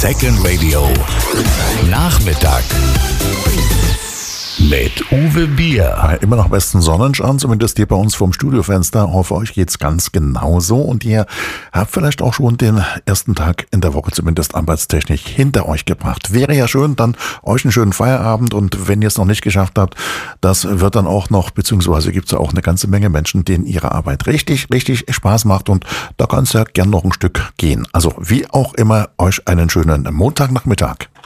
Second Radio Nachmittag mit Uwe Bier. Immer noch besten Sonnenschein, zumindest hier bei uns vom Studiofenster. Auf euch geht's ganz genauso. Und ihr habt vielleicht auch schon den ersten Tag in der Woche zumindest arbeitstechnisch hinter euch gebracht. Wäre ja schön, dann euch einen schönen Feierabend. Und wenn ihr es noch nicht geschafft habt, das wird dann auch noch, beziehungsweise gibt's ja auch eine ganze Menge Menschen, denen ihre Arbeit richtig Spaß macht. Und da kann's ja gern noch ein Stück gehen. Also wie auch immer, euch einen schönen Montagnachmittag.